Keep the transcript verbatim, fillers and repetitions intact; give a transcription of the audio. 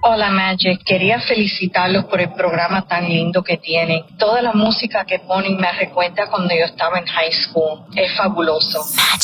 Hola Magic, quería felicitarlos por el programa tan lindo que tienen. Toda la música que ponen me recuerda cuando yo estaba en high school. Es fabuloso.